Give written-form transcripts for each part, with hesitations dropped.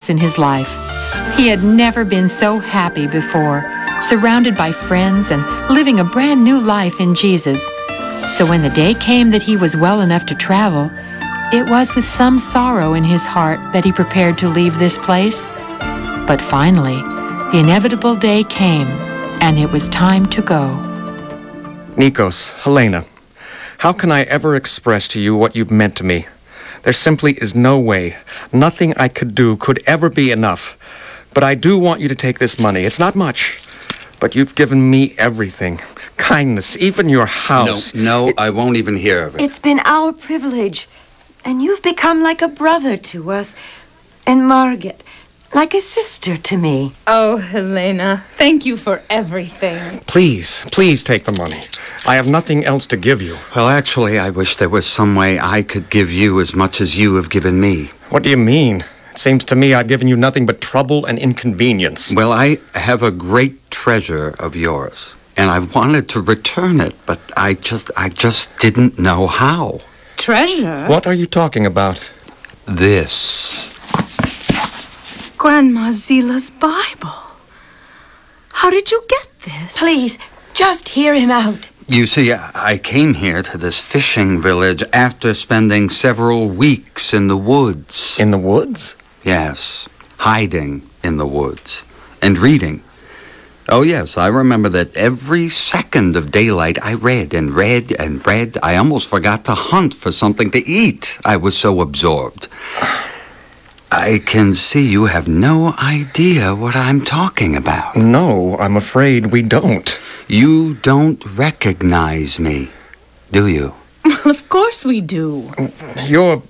in his life. He had never been so happy before, surrounded by friends and living a brand new life in Jesus. So when the day came that he was well enough to travel, it was with some sorrow in his heart that he prepared to leave this place. But finally, the inevitable day came, and it was time to go. Nikos, Helena, how can I ever express to you what you've meant to me? There simply is no way. Nothing I could do could ever be enough. But I do want you to take this money. It's not much, but you've given me everything. Kindness, even your house. No, I won't even hear of it. It's been our privilege, and you've become like a brother to us. And Margaret, like a sister to me. Oh, Helena, thank you for everything. Please take the money. I have nothing else to give you. Well, actually, I wish there was some way I could give you as much as you have given me. What do you mean? It seems to me I've given you nothing but trouble and inconvenience. Well, I have a great treasure of yours, and I wanted to return it, but I just didn't know how. Treasure? What are you talking about? This. Grandma Zila's Bible. How did you get this? Please, just hear him out. You see, I came here to this fishing village after spending several weeks in the woods. In the woods? Yes, hiding in the woods and reading. Oh, yes, I remember that every second of daylight I read and read and read. I almost forgot to hunt for something to eat. I was so absorbed. I can see you have no idea what I'm talking about. No, I'm afraid we don't. You don't recognize me, do you? Well, of course we do. You're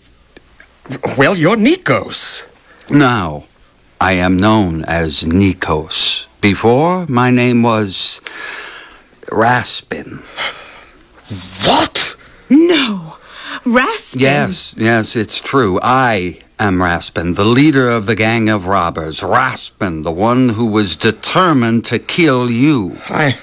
Nikos. Now, I am known as Nikos. Before, my name was Raspin. What? No, Raspin. Yes, it's true. I am Raspin, the leader of the gang of robbers. Raspin, the one who was determined to kill you.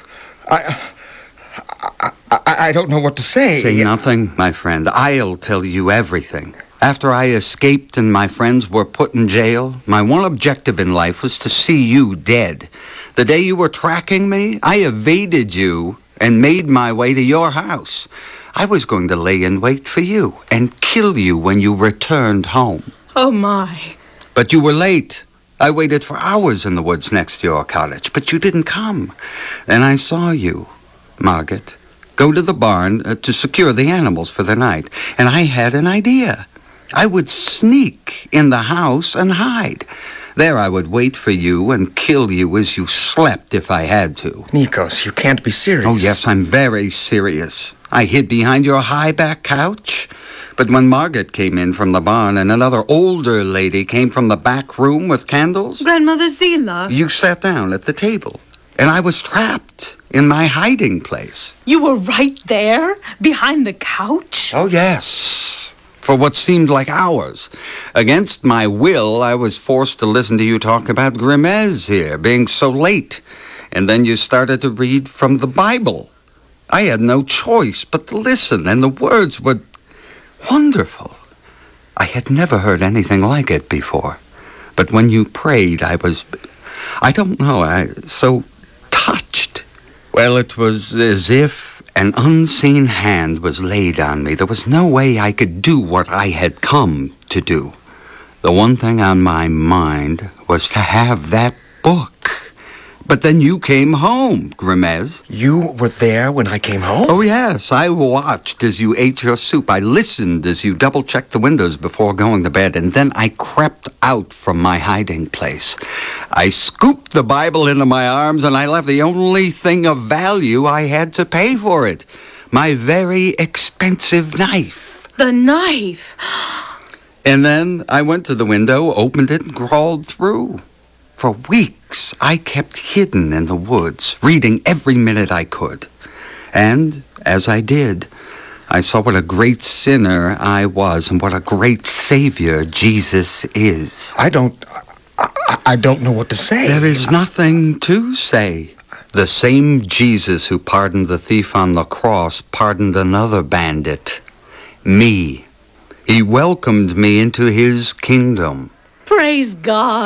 I don't know what to say. Say nothing, my friend. I'll tell you everything. After I escaped and my friends were put in jail, my one objective in life was to see you dead. The day you were tracking me, I evaded you and made my way to your house. I was going to lay in wait for you and kill you when you returned home. Oh, my. But you were late. I waited for hours in the woods next to your cottage, but you didn't come. Then I saw you, Margaret, go to the barn to secure the animals for the night, and I had an idea. I would sneak in the house and hide. There I would wait for you and kill you as you slept if I had to. Nikos, you can't be serious. Oh, yes, I'm very serious. I hid behind your high-back couch. But when Margaret came in from the barn and another older lady came from the back room with candles... Grandmother Zila. You sat down at the table, and I was trapped in my hiding place. You were right there, behind the couch? Oh, yes. For what seemed like hours. Against my will, I was forced to listen to you talk about Grimez here, being so late. And then you started to read from the Bible. I had no choice but to listen, and the words were wonderful. I had never heard anything like it before. But when you prayed, I don't know, so touched. Well, it was as if an unseen hand was laid on me. There was no way I could do what I had come to do. The one thing on my mind was to have that book. But then you came home, Grimez. You were there when I came home? Oh, yes. I watched as you ate your soup. I listened as you double-checked the windows before going to bed. And then I crept out from my hiding place. I scooped the Bible into my arms, and I left the only thing of value I had to pay for it. My very expensive knife. The knife? And then I went to the window, opened it, and crawled through. For weeks, I kept hidden in the woods, reading every minute I could. And, as I did, I saw what a great sinner I was and what a great Savior Jesus is. I don't know what to say. There is nothing to say. The same Jesus who pardoned the thief on the cross pardoned another bandit, me. He welcomed me into his kingdom. Praise God.